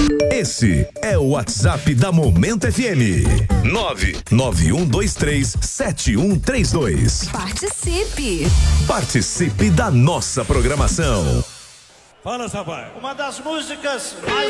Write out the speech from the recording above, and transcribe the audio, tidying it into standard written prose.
Esse é o WhatsApp da Momento FM. 991237132. Participe! Participe da nossa programação. Fala, rapaz. Uma das músicas mais